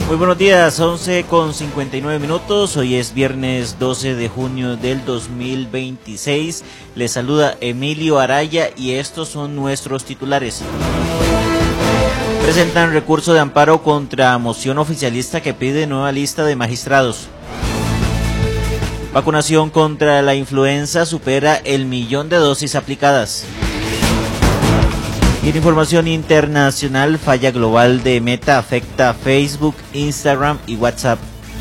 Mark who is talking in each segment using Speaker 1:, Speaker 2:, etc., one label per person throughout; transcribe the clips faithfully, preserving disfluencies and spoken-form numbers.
Speaker 1: Muy buenos días, once con cincuenta y nueve minutos, hoy es viernes doce de junio del dos mil veintiséis, les saluda Emilio Araya y estos son nuestros titulares. Presentan recurso de amparo contra moción oficialista que pide nueva lista de magistrados. Vacunación contra la influenza supera el millón de dosis aplicadas. Y en información internacional, falla global de Meta afecta a Facebook, Instagram y WhatsApp.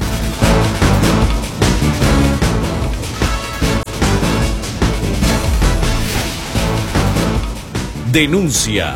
Speaker 2: Denuncia.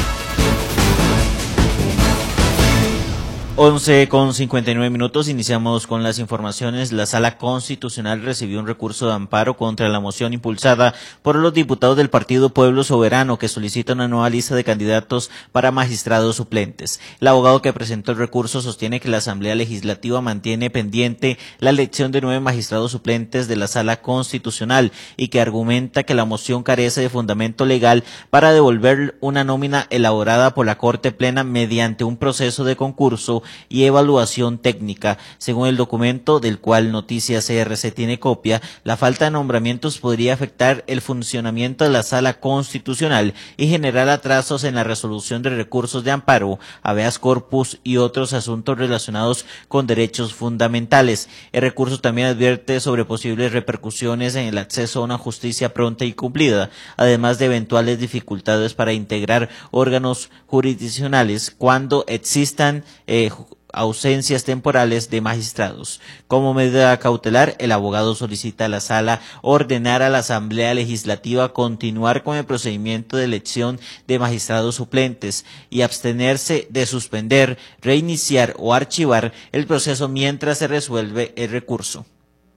Speaker 1: once con cincuenta y nueve minutos, iniciamos con las informaciones. La Sala Constitucional recibió un recurso de amparo contra la moción impulsada por los diputados del Partido Pueblo Soberano que solicita una nueva lista de candidatos para magistrados suplentes. El abogado que presentó el recurso sostiene que la Asamblea Legislativa mantiene pendiente la elección de nueve magistrados suplentes de la Sala Constitucional y que argumenta que la moción carece de fundamento legal para devolver una nómina elaborada por la Corte Plena mediante un proceso de concurso y evaluación técnica. Según el documento del cual Noticias C R C tiene copia, la falta de nombramientos podría afectar el funcionamiento de la Sala Constitucional y generar atrasos en la resolución de recursos de amparo, habeas corpus y otros asuntos relacionados con derechos fundamentales. El recurso también advierte sobre posibles repercusiones en el acceso a una justicia pronta y cumplida, además de eventuales dificultades para integrar órganos jurisdiccionales cuando existan eh, ausencias temporales de magistrados. Como medida cautelar, el abogado solicita a la Sala ordenar a la Asamblea Legislativa continuar con el procedimiento de elección de magistrados suplentes y abstenerse de suspender, reiniciar o archivar el proceso mientras se resuelve el recurso.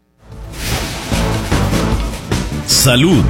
Speaker 2: Salud.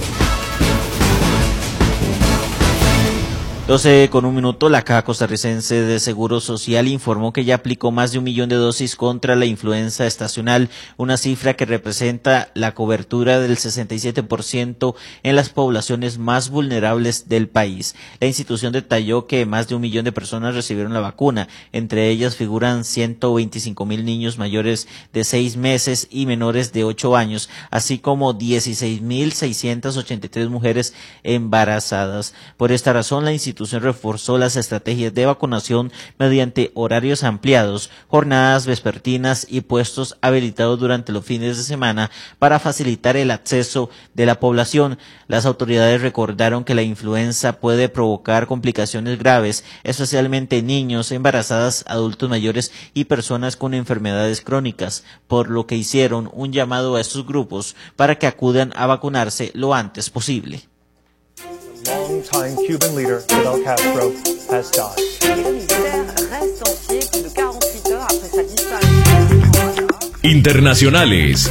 Speaker 1: doce con un minuto, la Caja Costarricense de Seguro Social informó que ya aplicó más de un millón de dosis contra la influenza estacional, una cifra que representa la cobertura del sesenta y siete por ciento en las poblaciones más vulnerables del país. La institución detalló que más de un millón de personas recibieron la vacuna, entre ellas figuran ciento veinticinco mil niños mayores de seis meses y menores de ocho años, así como dieciséis mil seiscientas ochenta y tres mujeres embarazadas. Por esta razón, la institución reforzó las estrategias de vacunación mediante horarios ampliados, jornadas vespertinas y puestos habilitados durante los fines de semana para facilitar el acceso de la población. Las autoridades recordaron que la influenza puede provocar complicaciones graves, especialmente en niños, embarazadas, adultos mayores y personas con enfermedades crónicas, por lo que hicieron un llamado a estos grupos para que acudan a vacunarse lo antes posible.
Speaker 3: Long-time Cuban leader Fidel Castro has died.
Speaker 2: Internacionales.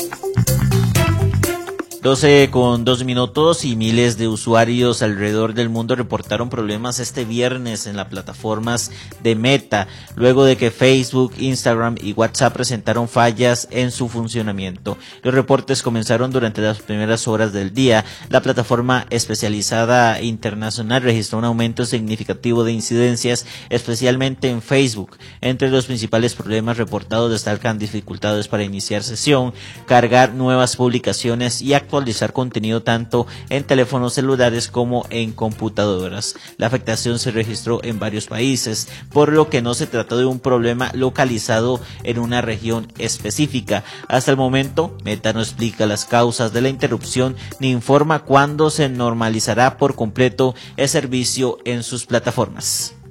Speaker 1: doce con dos minutos y miles de usuarios alrededor del mundo reportaron problemas este viernes en las plataformas de Meta, luego de que Facebook, Instagram y WhatsApp presentaron fallas en su funcionamiento. Los reportes comenzaron durante las primeras horas del día. La plataforma especializada internacional registró un aumento significativo de incidencias, especialmente en Facebook. Entre los principales problemas reportados destacan dificultades para iniciar sesión, cargar nuevas publicaciones y actualizar actualizar contenido tanto en teléfonos celulares como en computadoras. La afectación se registró en varios países, por lo que no se trató de un problema localizado en una región específica. Hasta el momento, Meta no explica las causas de la interrupción ni informa cuándo se normalizará por completo el servicio en sus plataformas.